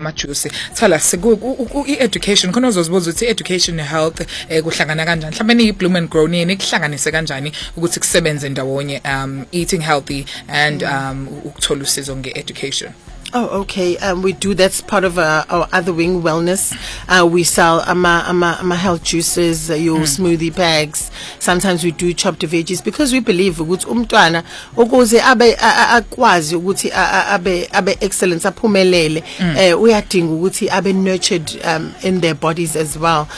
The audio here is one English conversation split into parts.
amajuice. Tell us i-education khona uzozibuza ukuthi education health kuhlangana kanjani mhlawumbe ni Bloom and Grow nini kuhlanganise kanjani ukuthi kusebenze ndawonye eating healthy and ukuthola usizo nge-education. Oh, okay. We do. That's part of our other wing, wellness. We sell ama health juices, your smoothie bags. Sometimes we do chopped veggies because we believe ukuthi umntwana ukuze abe akwazi ukuthi abe excellent aphumelele uyadinga ukuthi abe nurtured in their bodies as well.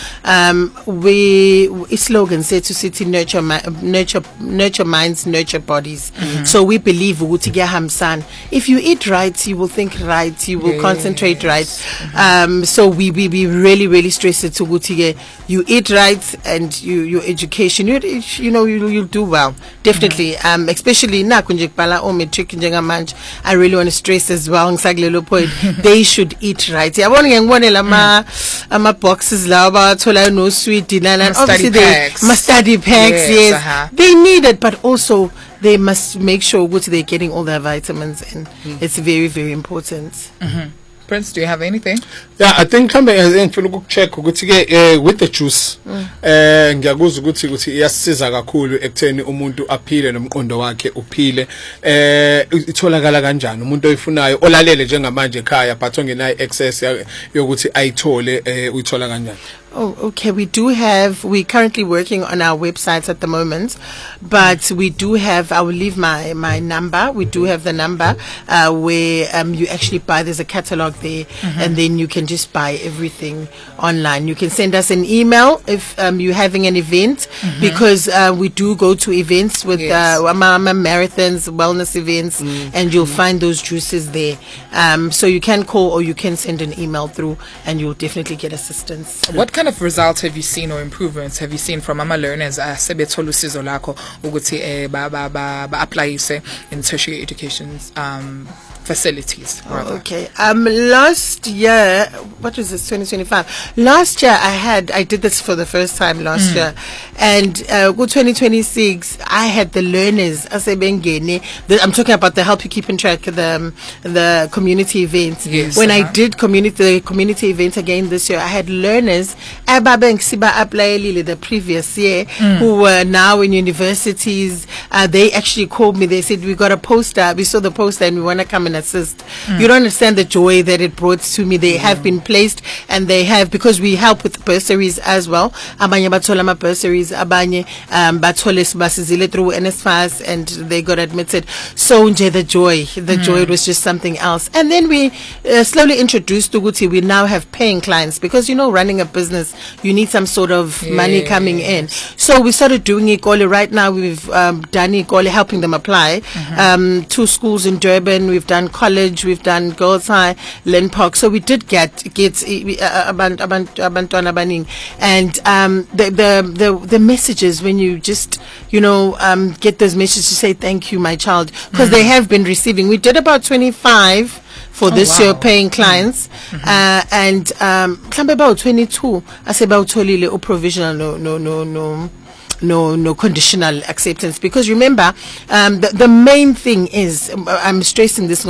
We slogan sethu sithi nurture minds, nurture bodies. So we believe ukuthi kuyahambisana. If you eat right, you will think right, you will concentrate right. So we really stress it to you eat right and your education you'll do well, definitely. Especially na kunjekpala o matric njengamanje, I really want to stress as well ngisakulelo point they should eat right. Yabona ngiyangibonela ama boxes lawa bathola no sweet and obviously they must study packs. Yes, they need it, but also they must make sure they're getting all their vitamins in. It's very, very important. Prince, do you have anything? Yeah, I think ngifuna ukucheck ukuthi with the juice ngiyakuzwa ukuthi iyasiza kakhulu ekutheni umuntu aphile nomqondo wakhe uphile. Itholakala kanjani umuntu oyifunayo olalele njengamanje ekhaya but ongenayo access yokuthi ayithole uyithola kanjani? Oh, okay. We're currently working on our websites at the moment, but we do have, I will leave my number. We do have the number where you actually buy, there's a catalog there, and then you can just buy everything online. You can send us an email if you're having an event, because we do go to events with marathons, wellness events, and you'll find those juices there. So you can call or you can send an email through, and you'll definitely get assistance. What kind of results have you seen or improvements have you seen from ama learners sebethola usizo lakho ukuthi ba apply in tertiary education facilities? Okay. Last year, what was this, 2025? Last year I did this for the first time last year, and 2026 I had the learners I'm talking about the help you keep in track, the community events. Yes, when I did the community events again this year, I had learners the previous year who were now in universities. They actually called me. They said, we got a poster, we saw the poster and we want to come and assist. You don't understand the joy that it brought to me. They have been placed, and they have, because we help with bursaries as well. Abanye bathola ama bursaries, abanye bathole basizile through NSFAS, and they got admitted. So the joy was just something else. And then we slowly introduced Tuguti. We now have paying clients, because running a business, you need some sort of money coming in. So we started doing Ikole. Right now we've done Ikole, helping them apply. 2 schools in Durban. We've done college, we've done Girls High, Len Park. So we did get abantwana baning, and the messages, when you just get those messages to say thank you, my child, because they have been receiving. We did about 25 for this year paying clients, and about 22 I say about totally provisional, no conditional acceptance, because remember the main thing is, I'm stressing this,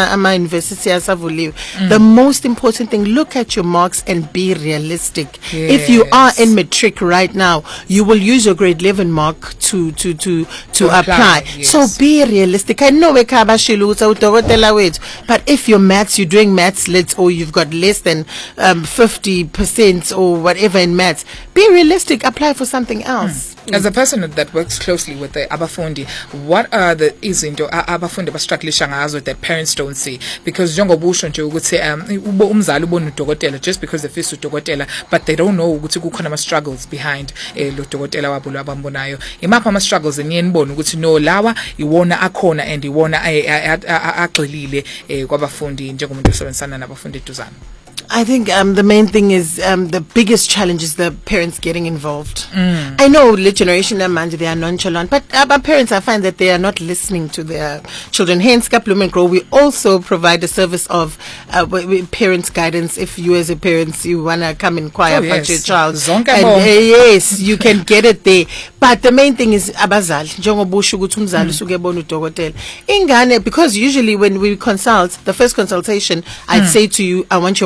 the most important thing, look at your marks and be realistic. If you are in matric right now, you will use your grade 11 mark to apply. So be realistic. I know but if you're doing maths or you've got less than 50% or whatever in maths, be realistic, apply for something else. As a person that works closely with the abafundi, what are the izinto abafundi bastrugglisha ngazo that parents don't see? Because njengobusho nje ukuthi umzali ubona udokotela just because they fisa udokotela, but they don't know ukuthi kukhona ama struggles behind lo dokotela wabo abambonayo. Imapha ama struggles eniyibona ukuthi no lawa iwona akhona and iwona agxilile kwabafundi njengomuntu osebenzisana nabafundi eduzana. I think the main thing is the biggest challenge is the parents getting involved. I know the generation they are nonchalant, but our parents, I find that they are not listening to their children. Hence, Bloom and Grow, we also provide a service of parents guidance. If you as a parent, you want to come inquire about your child, and, yes, you can get it there. But the main thing is abazali. Because usually when we consult, the first consultation, I'd say to you, I want your